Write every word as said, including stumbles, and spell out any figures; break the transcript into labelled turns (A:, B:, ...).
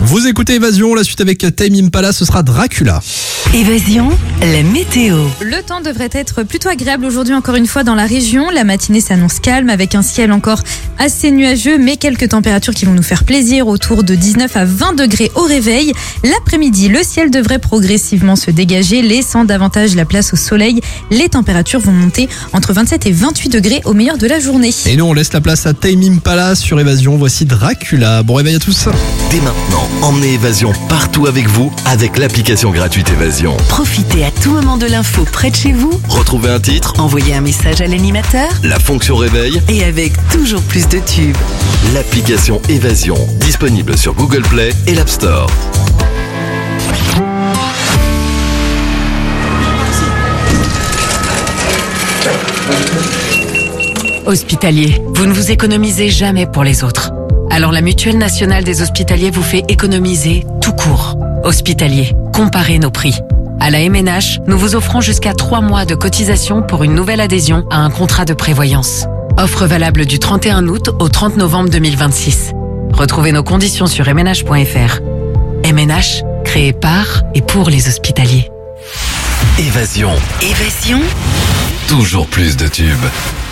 A: Vous écoutez Évasion, la suite avec Tame Impala, ce sera Dracula.
B: Évasion, la météo.
C: Le temps devrait être plutôt agréable aujourd'hui encore une fois dans la région. La matinée s'annonce calme avec un ciel encore assez nuageux mais quelques températures qui vont nous faire plaisir autour de dix-neuf à vingt degrés au réveil. L'après-midi, le ciel devrait progressivement se dégager, laissant davantage la place au soleil. Les températures vont monter entre vingt-sept et vingt-huit degrés au meilleur de la journée.
A: Et nous on laisse la place à Tame Impala sur Évasion, voici Dracula. Bon réveil à tous.
D: Dès maintenant, emmenez Évasion partout avec vous avec l'application gratuite Évasion.
B: Profitez à tout moment de l'info près de chez vous.
D: Retrouvez un titre,
B: Envoyez un message à l'animateur.
D: la fonction réveil,
B: Et avec toujours plus de tubes.
D: l'application Évasion, disponible sur Google Play et l'App Store.
E: Hospitalier, vous ne vous économisez jamais pour les autres. Alors la Mutuelle nationale des hospitaliers vous fait économiser tout court. Hospitalier, comparez nos prix. À la M N H, nous vous offrons jusqu'à trois mois de cotisation pour une nouvelle adhésion à un contrat de prévoyance. Offre valable du trente et un août au trente novembre deux mille vingt-six. Retrouvez nos conditions sur m n h point f r. M N H, créé par et pour les hospitaliers.
D: Évasion,
B: Évasion,
D: toujours plus de tubes.